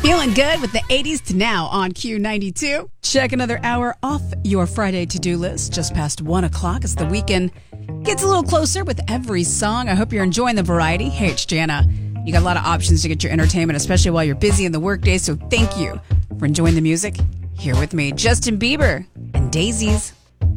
Feeling good with the 80s to now on Q92. Check another hour off your Friday to-do list. Just past 1 o'clock as the weekend gets a little closer with every song. I hope you're enjoying the variety. Hey, it's Jana. You got a lot of options to get your entertainment, especially while you're busy in the workday. So thank you for enjoying the music. Here with me, Justin Bieber and Daisies.